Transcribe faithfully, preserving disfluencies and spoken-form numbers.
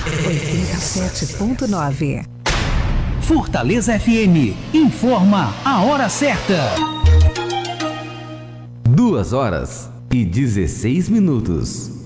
oitenta e sete ponto nove. Fortaleza F M informa a hora certa. Duas horas e dezesseis minutos.